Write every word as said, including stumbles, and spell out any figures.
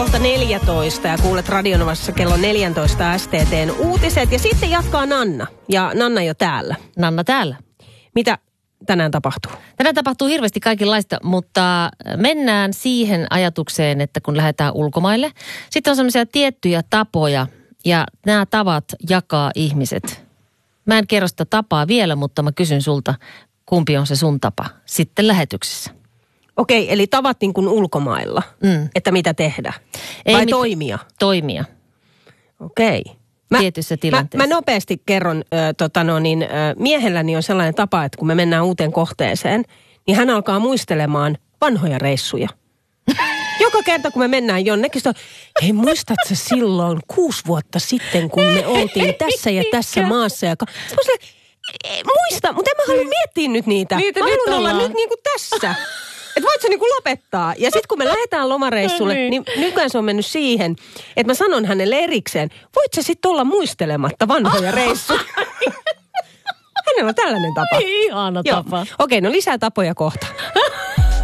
neljätoista ja kuulet Radionovassa kello neljätoista S T T:n uutiset ja sitten jatkaa Nanna. Ja Nanna jo täällä. Nanna täällä. Mitä tänään tapahtuu? Tänään tapahtuu hirveästi kaikenlaista, mutta mennään siihen ajatukseen, että kun lähdetään ulkomaille, sitten on sellaisia tiettyjä tapoja ja nämä tavat jakaa ihmiset. Mä en kerro sitä tapaa vielä, mutta mä kysyn sulta, kumpi on se sun tapa sitten lähetyksessä. Okei, eli tavat niin kuin ulkomailla, mm. että mitä tehdä? Ei vai mit- toimia? Toimia. Okei. Mä, Tietyssä tilanteessa. Mä, mä nopeasti kerron, äh, tota no, niin, äh, miehelläni on sellainen tapa, että kun me mennään uuteen kohteeseen, niin hän alkaa muistelemaan vanhoja reissuja. Joka kerta, kun me mennään jonnekin, on, hei muistatko silloin kuusi vuotta sitten, kun me oltiin tässä ja tässä maassa. Ja ka- muista, mutta en mä halua miettiä nyt niitä. niitä mä haluan olla ollaan. nyt niin kuin tässä. Että voit sä niinku lopettaa. Ja sitten kun me lähdetään lomareissulle, niin. niin nykyään se on mennyt siihen, että mä sanon hänelle erikseen, voit sä sitten olla muistelematta vanhoja reissuja. Hänellä on tällainen tapa. Ihana tapa. Okei, no lisää tapoja kohta.